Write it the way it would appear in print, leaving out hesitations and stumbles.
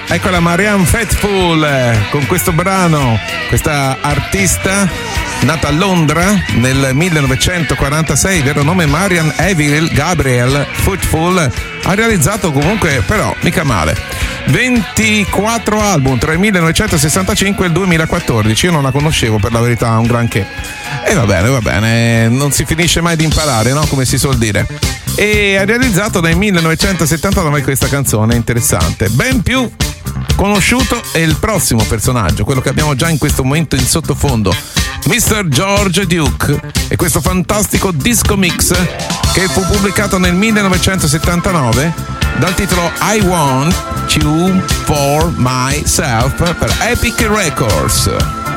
Eccola Marianne Faithfull con questo brano, questa artista nata a Londra nel 1946, vero nome Marianne Avril Gabrielle Faithfull, ha realizzato comunque però mica male 24 album tra il 1965 e il 2014. Io non la conoscevo per la verità un granché, e va bene, non si finisce mai di imparare, no? Come si suol dire. E ha realizzato nel 1979 questa canzone interessante. Ben più conosciuto è il prossimo personaggio, quello che abbiamo già in questo momento in sottofondo, Mr. George Duke, e questo fantastico disco mix che fu pubblicato nel 1979 dal titolo I Want You For Myself per Epic Records.